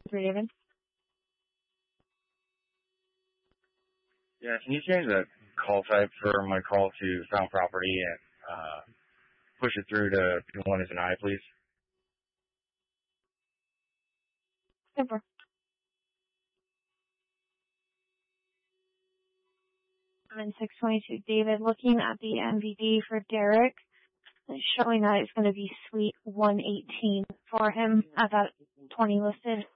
David. Yeah, can you change the call type for my call to found property and push it through to one as an I, please? Super. And 622 David, looking at the MVD for Derek, it's showing that it's going to be suite 118 for him at that 20 listed.